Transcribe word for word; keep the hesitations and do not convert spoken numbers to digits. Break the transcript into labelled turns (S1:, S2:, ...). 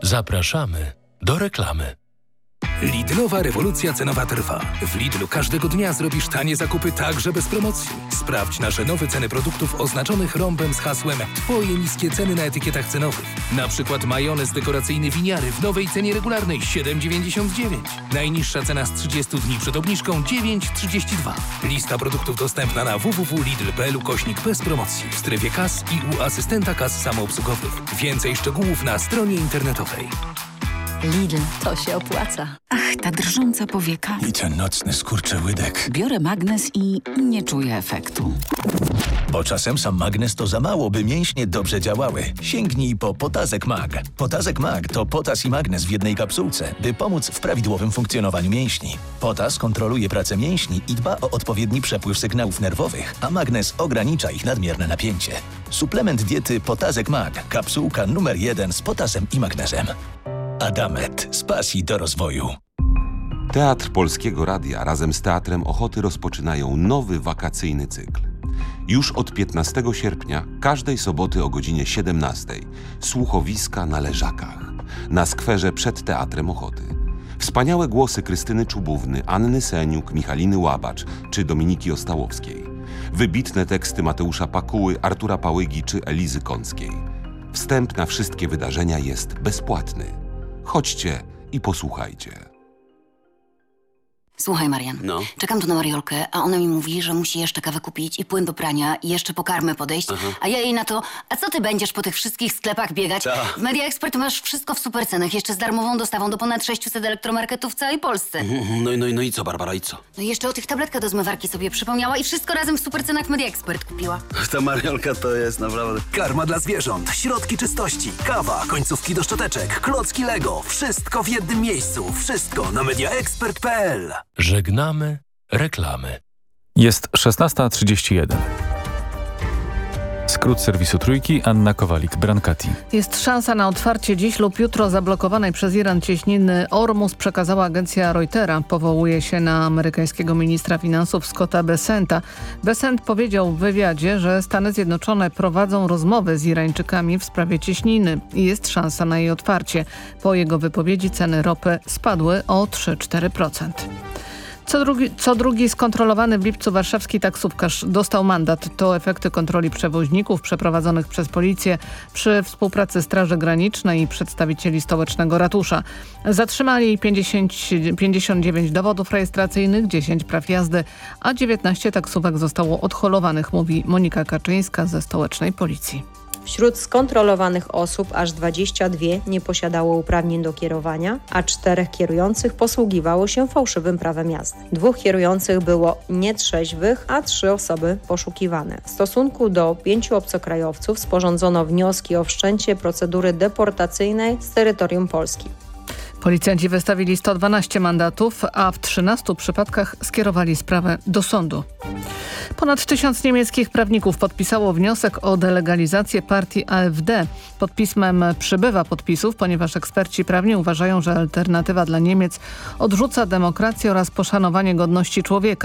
S1: Zapraszamy do reklamy.
S2: Lidlowa rewolucja cenowa trwa. W Lidlu każdego dnia zrobisz tanie zakupy także bez promocji. Sprawdź nasze nowe ceny produktów oznaczonych rąbem z hasłem Twoje niskie ceny na etykietach cenowych. Na przykład majonez dekoracyjny Winiary w nowej cenie regularnej siedem dziewięćdziesiąt dziewięć. Najniższa cena z trzydziestu dni przed obniżką dziewięć trzydzieści dwa. Lista produktów dostępna na w w w kropka lidl kropka p l ukośnik bez promocji w strefie kas i u asystenta kas samoobsługowych. Więcej szczegółów na stronie internetowej.
S3: Lidl, to się opłaca.
S4: Ach, ta drżąca powieka.
S5: I ten nocny skurczyłydek.
S4: Biorę magnes i nie czuję efektu.
S5: Bo czasem sam magnes to za mało, by mięśnie dobrze działały. Sięgnij po Potazek Mag. Potazek Mag to potas i magnes w jednej kapsułce, by pomóc w prawidłowym funkcjonowaniu mięśni. Potas kontroluje pracę mięśni i dba o odpowiedni przepływ sygnałów nerwowych, a magnes ogranicza ich nadmierne napięcie. Suplement diety Potazek Mag. Kapsułka numer jeden z potasem i magnezem. Adamet. Z pasji do rozwoju.
S6: Teatr Polskiego Radia razem z Teatrem Ochoty rozpoczynają nowy wakacyjny cykl. Już od piętnastego sierpnia, każdej soboty o godzinie siedemnastej, słuchowiska na Leżakach, na skwerze przed Teatrem Ochoty. Wspaniałe głosy Krystyny Czubówny, Anny Seniuk, Michaliny Łabacz czy Dominiki Ostałowskiej. Wybitne teksty Mateusza Pakuły, Artura Pałygi czy Elizy Kąckiej. Wstęp na wszystkie wydarzenia jest bezpłatny. Chodźcie i posłuchajcie.
S3: Słuchaj, Marian,
S7: No.
S3: czekam tu na Mariolkę, a ona mi mówi, że musi jeszcze kawę kupić i płyn do prania i jeszcze po karmę podejść,
S7: Aha.
S3: a ja jej na to, a co ty będziesz po tych wszystkich sklepach biegać?
S7: Ta.
S3: W Media Expert masz wszystko w super cenach, jeszcze z darmową dostawą do ponad sześciuset elektromarketów w całej Polsce.
S7: Mhm, No i, no, i- no i co, Barbara, i co?
S3: No i jeszcze o tych tabletkach do zmywarki sobie przypomniała i wszystko razem w super cenach w Media Expert kupiła.
S7: Ta Mariolka to jest naprawdę...
S2: Karma dla zwierząt, środki czystości, kawa, końcówki do szczoteczek, klocki Lego. Wszystko w jednym miejscu. Wszystko na mediaexpert kropka p l.
S1: Żegnamy reklamy.
S8: Jest szesnasta trzydzieści jeden. Skrót serwisu Trójki, Anna Kowalik-Brankati.
S9: Jest szansa na otwarcie dziś lub jutro zablokowanej przez Iran cieśniny Ormus, przekazała agencja Reutera. Powołuje się na amerykańskiego ministra finansów Scotta Bessenta. Bessent powiedział w wywiadzie, że Stany Zjednoczone prowadzą rozmowy z Irańczykami w sprawie cieśniny i jest szansa na jej otwarcie. Po jego wypowiedzi ceny ropy spadły o trzy do czterech procent. Co drugi, co drugi skontrolowany w lipcu warszawski taksówkarz dostał mandat. To efekty kontroli przewoźników przeprowadzonych przez policję przy współpracy Straży Granicznej i przedstawicieli stołecznego ratusza. Zatrzymali pięćdziesiąt, pięćdziesiąt dziewięć dowodów rejestracyjnych, dziesięć praw jazdy, a dziewiętnaście taksówek zostało odholowanych, mówi Monika Kaczyńska ze stołecznej policji.
S10: Wśród skontrolowanych osób aż dwadzieścia dwie nie posiadało uprawnień do kierowania, a czterech kierujących posługiwało się fałszywym prawem jazdy. Dwóch kierujących było nietrzeźwych, a trzy osoby poszukiwane. W stosunku do pięciu obcokrajowców sporządzono wnioski o wszczęcie procedury deportacyjnej z terytorium Polski.
S9: Policjanci wystawili sto dwanaście mandatów, a w trzynastu przypadkach skierowali sprawę do sądu. Ponad tysiąc niemieckich prawników podpisało wniosek o delegalizację partii A F D. Pod pismem przybywa podpisów, ponieważ eksperci prawni uważają, że alternatywa dla Niemiec odrzuca demokrację oraz poszanowanie godności człowieka.